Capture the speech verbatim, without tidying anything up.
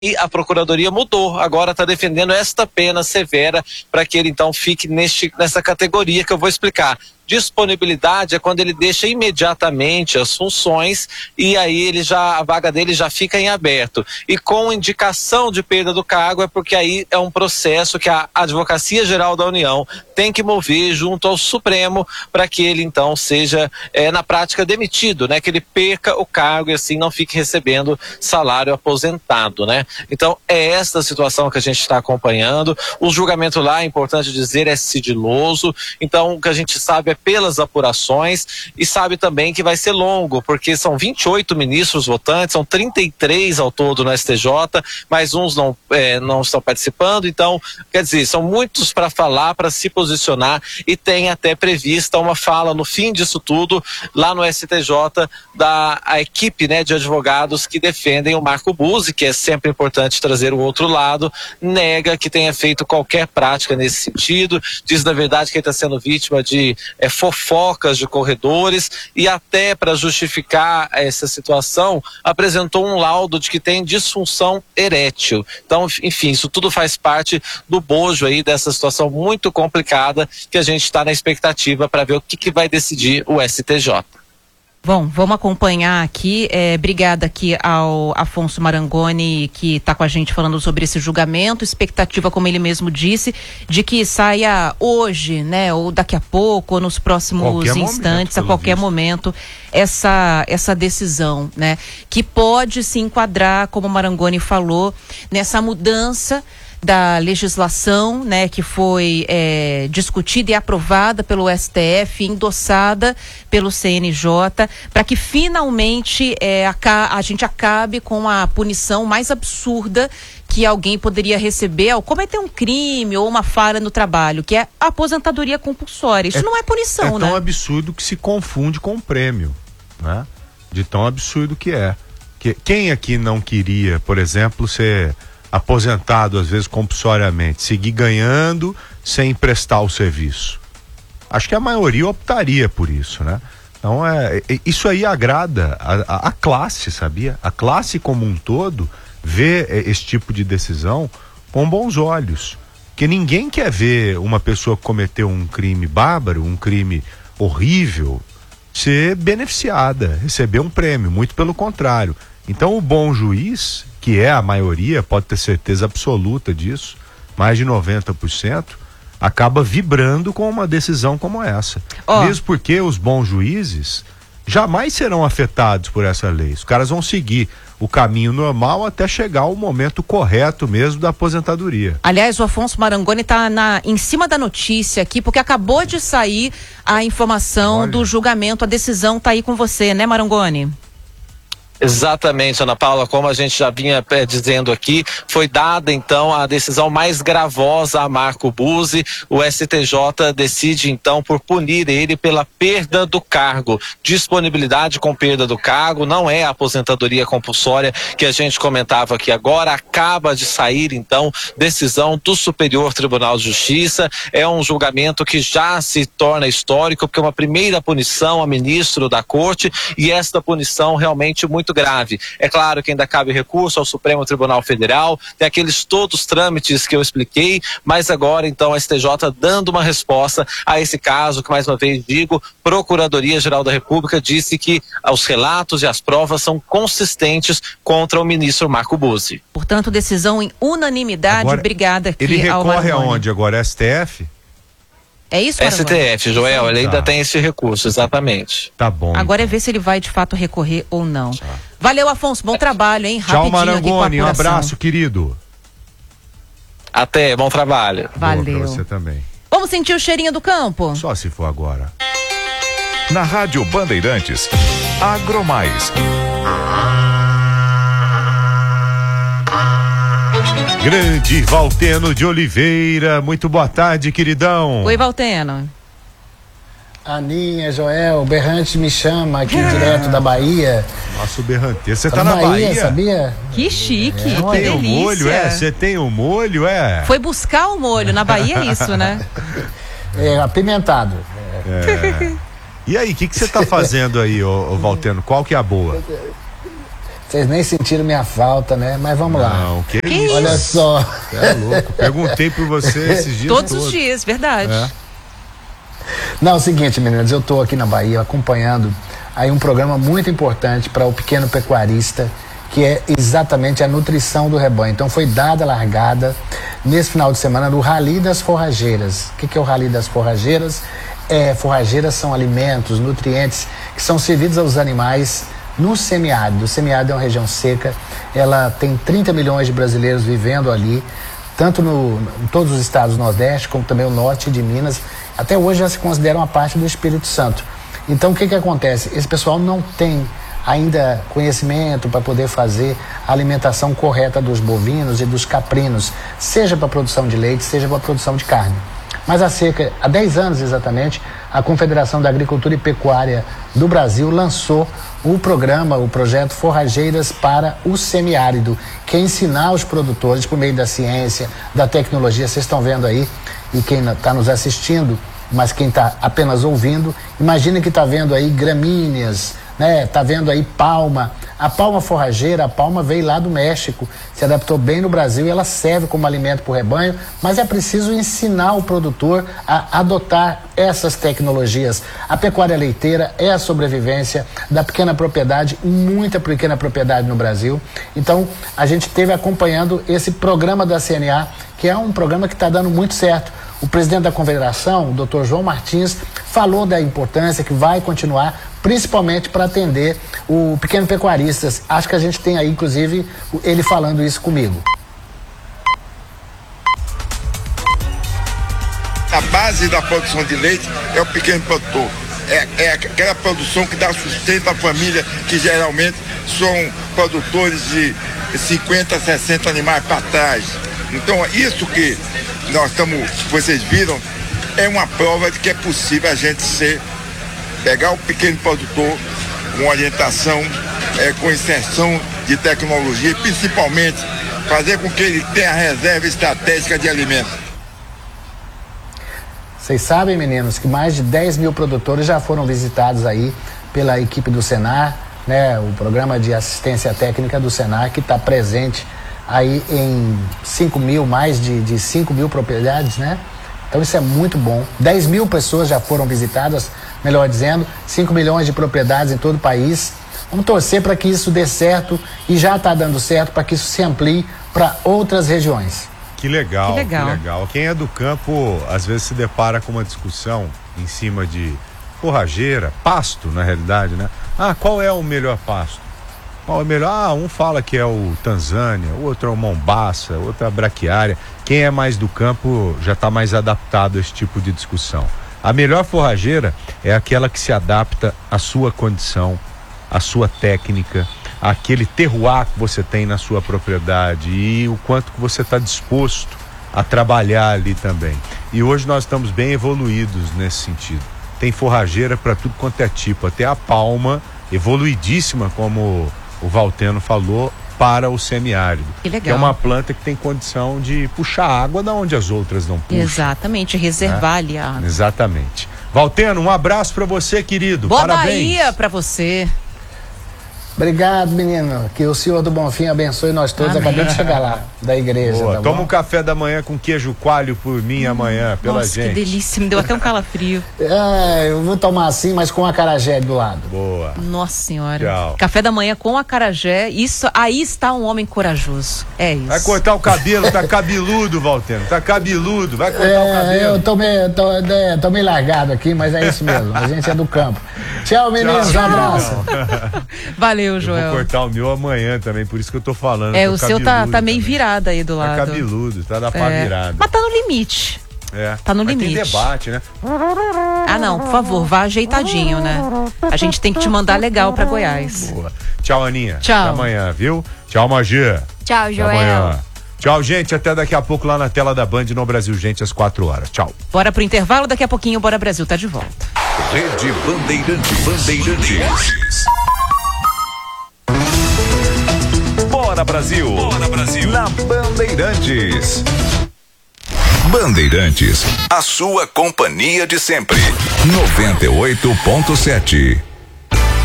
E a Procuradoria mudou, agora está defendendo esta pena severa para que ele então fique neste, nessa categoria que eu vou explicar. Disponibilidade é quando ele deixa imediatamente as funções e aí ele já, a vaga dele já fica em aberto. E com indicação de perda do cargo é porque aí é um processo que a Advocacia Geral da União tem que mover junto ao Supremo para que ele então seja é, na prática demitido, né? Que ele perca o cargo e assim não fique recebendo salário aposentado, né? Então é esta a situação que a gente está acompanhando. O julgamento lá, é importante dizer, é sigiloso. Então o que a gente sabe é pelas apurações e sabe também que vai ser longo, porque são vinte e oito ministros votantes, são trinta e três ao todo no S T J, mas uns não, é, não estão participando, então, quer dizer, são muitos para falar, para se posicionar e tem até prevista uma fala no fim disso tudo, lá no S T J, da a equipe, né, de advogados que defendem o Marco Buzzi, que é sempre importante trazer o outro lado, nega que tenha feito qualquer prática nesse sentido, diz na verdade que ele está sendo vítima de é, fofocas de corredores e até para justificar essa situação apresentou um laudo de que tem disfunção erétil. Então, enfim, isso tudo faz parte do bojo aí dessa situação muito complicada que a gente está na expectativa para ver o que, que vai decidir o S T J. Bom, vamos acompanhar aqui, é, obrigada aqui ao Afonso Marangoni, que está com a gente falando sobre esse julgamento, expectativa, como ele mesmo disse, de que saia hoje, né, ou daqui a pouco, ou nos próximos qualquer instantes, momento, a qualquer visto. momento, essa, essa decisão, né, que pode se enquadrar, como o Marangoni falou, nessa mudança da legislação, né, que foi é, discutida e aprovada pelo S T F, endossada pelo C N J, para que finalmente é, a, a gente acabe com a punição mais absurda que alguém poderia receber ao cometer um crime ou uma falha no trabalho, que é a aposentadoria compulsória. Isso é, não é punição, é né? É tão absurdo que se confunde com o prêmio, né? De tão absurdo que é. Que, quem aqui não queria, por exemplo, ser aposentado, às vezes compulsoriamente, seguir ganhando sem prestar o serviço? Acho que a maioria optaria por isso, né? Então, é, isso aí agrada a, a classe, sabia? A classe como um todo vê esse tipo de decisão com bons olhos. Porque ninguém quer ver uma pessoa que cometeu um crime bárbaro, um crime horrível, ser beneficiada, receber um prêmio, muito pelo contrário. Então, o bom juiz, que é a maioria, pode ter certeza absoluta disso, mais de noventa por cento, acaba vibrando com uma decisão como essa. Oh. Mesmo porque os bons juízes jamais serão afetados por essa lei. Os caras vão seguir o caminho normal até chegar ao momento correto mesmo da aposentadoria. Aliás, o Afonso Marangoni está em cima da notícia aqui, porque acabou de sair a informação Olha. do julgamento, a decisão está aí com você, né, Marangoni? Exatamente, Ana Paula, como a gente já vinha é, dizendo aqui, foi dada então a decisão mais gravosa a Marco Buzzi. O S T J decide então por punir ele pela perda do cargo. Disponibilidade com perda do cargo, não é a aposentadoria compulsória que a gente comentava aqui agora, acaba de sair então decisão do Superior Tribunal de Justiça. É um julgamento que já se torna histórico, porque é uma primeira punição a ministro da Corte e esta punição realmente muito grave. É claro que ainda cabe recurso ao Supremo Tribunal Federal, tem aqueles todos os trâmites que eu expliquei, mas agora então a S T J dando uma resposta a esse caso, que mais uma vez digo, Procuradoria-Geral da República disse que os relatos e as provas são consistentes contra o ministro Marco Buzzi. Portanto, decisão em unanimidade. Agora, obrigada aqui ele ao recorre aonde agora? S T F? É isso, S T F, Joel, ele ainda tá. tem esse recurso, exatamente. Tá bom. Agora então é ver se ele vai de fato recorrer ou não. Tá. Valeu, Afonso, bom trabalho, hein? Tchau, Marangoni, um abraço, querido. Até, bom trabalho. Valeu. Boa pra você também. Vamos sentir o cheirinho do campo? Só se for agora. Na Rádio Bandeirantes, Agromais. Grande Valteno de Oliveira, muito boa tarde, queridão. Oi, Valteno. Aninha, Joel, o Berrante me chama aqui direto da Bahia. Nossa, o Berrante, você tá, tá na Bahia, Bahia, sabia? Que chique, é, que tem delícia. o molho, é? Você tem o molho, é? Foi buscar o molho, na Bahia é isso, né? É, apimentado. É. E aí, o que que você tá fazendo aí, ô, ô Valteno? Qual que é a boa? Vocês nem sentiram minha falta, né? Mas vamos lá. Não, que, Que isso? Olha só. É louco. Perguntei por você esses dias Todos todos. os dias, verdade. É. Não, é o seguinte, meninas, eu estou aqui na Bahia acompanhando aí um programa muito importante para o pequeno pecuarista, que é exatamente a nutrição do rebanho. Então foi dada a largada nesse final de semana do Rally das Forrageiras. O que, que é o Rally das Forrageiras? É, forrageiras são alimentos, nutrientes que são servidos aos animais no semiárido. O semiárido é uma região seca, ela tem trinta milhões de brasileiros vivendo ali, tanto no, em todos os estados do Nordeste, como também o Norte de Minas. Até hoje já se considera uma parte do Espírito Santo. Então o que que acontece? Esse pessoal não tem ainda conhecimento para poder fazer a alimentação correta dos bovinos e dos caprinos, seja para a produção de leite, seja para a produção de carne. Mas há cerca, há dez anos exatamente, a Confederação da Agricultura e Pecuária do Brasil lançou o programa, o projeto Forrageiras para o Semiárido, que é ensinar os produtores por meio da ciência, da tecnologia. Vocês estão vendo aí, e quem está nos assistindo, mas quem está apenas ouvindo, imagina que está vendo aí gramíneas, né? Está vendo aí palma. A palma forrageira, a palma veio lá do México, se adaptou bem no Brasil e ela serve como alimento para o rebanho, mas é preciso ensinar o produtor a adotar essas tecnologias. A pecuária leiteira é a sobrevivência da pequena propriedade, muita pequena propriedade no Brasil. Então, a gente esteve acompanhando esse programa da C N A, que é um programa que está dando muito certo. O presidente da Confederação, o doutor João Martins, falou da importância que vai continuar, principalmente para atender o pequeno pecuarista. Acho que a gente tem aí, inclusive, ele falando isso comigo. A base da produção de leite é o pequeno produtor. É, é aquela produção que dá sustento à família, que geralmente são produtores de cinquenta, sessenta animais para trás. Então, isso que nós estamos, vocês viram, é uma prova de que é possível a gente ser, pegar o pequeno produtor com orientação, é, com inserção de tecnologia e principalmente fazer com que ele tenha a reserva estratégica de alimentos. Vocês sabem, meninos, que mais de dez mil produtores já foram visitados aí pela equipe do Senar, né? O programa de assistência técnica do Senar, que está presente aí em cinco mil, mais de, de cinco mil propriedades, né? Então isso é muito bom. dez mil pessoas já foram visitadas, melhor dizendo, cinco milhões de propriedades em todo o país. Vamos torcer para que isso dê certo e já está dando certo para que isso se amplie para outras regiões. Que legal, que legal, que legal. Quem é do campo, às vezes se depara com uma discussão em cima de forrageira, pasto, na realidade, né? Ah, qual é o melhor pasto? Qual é o melhor? Ah, um fala que é o Tanzânia, o outro é o Mombaça, o outro é a Braquiária. Quem é mais do campo já está mais adaptado a esse tipo de discussão. A melhor forrageira é aquela que se adapta à sua condição, à sua técnica, àquele terroir que você tem na sua propriedade e o quanto que você está disposto a trabalhar ali também. E hoje nós estamos bem evoluídos nesse sentido. Tem forrageira para tudo quanto é tipo, até a palma, evoluidíssima, como o Valteno falou, para o semiárido. Que legal. Que é uma planta que tem condição de puxar água da onde as outras não puxam. Exatamente, reservar, né, ali a água. Exatamente. Valteno, um abraço para você, querido. Boa Parabéns. Bahia para você. Obrigado, menino. Que o Senhor do Bonfim abençoe nós todos. Amém. Acabei de chegar lá, da igreja. Boa, Tá toma bom? um café da manhã com queijo coalho por mim hum, amanhã, pela nossa, gente. Que delícia, me deu até um calafrio. É, eu vou tomar assim, mas com acarajé do lado. Boa. Nossa senhora. Tchau. Café da manhã com acarajé, isso, aí está um homem corajoso. É isso. Vai cortar o cabelo, tá cabeludo, Valteno. Tá cabeludo, vai cortar É, o cabelo. eu tô meio, tô, é, tô meio largado aqui, mas é isso mesmo. A gente é do campo. Tchau, meninos. Um abraço. Valeu, Eu Joel. vou cortar o meu amanhã também, por isso que eu tô falando. É, tô o seu tá, cabeludo tá meio também. virado aí do lado. Tá cabeludo, tá da pá É. virada. Mas tá no limite. É. Tá no Mas limite. tem debate, né? Ah, não, por favor, vá ajeitadinho, né? A gente tem que te mandar legal pra Goiás. Boa. Tchau, Aninha. Tchau. Até amanhã, viu? Tchau, Magia. Tchau, Até Joel. amanhã. Tchau, gente. Até daqui a pouco lá na tela da Band no Brasil Gente, às quatro horas. Tchau. Bora pro intervalo, daqui a pouquinho o Bora Brasil tá de volta. Rede Bandeirantes. Bandeirantes. Bora Brasil. Bora Brasil. Na Bandeirantes. Bandeirantes, a sua companhia de sempre. noventa e oito ponto sete.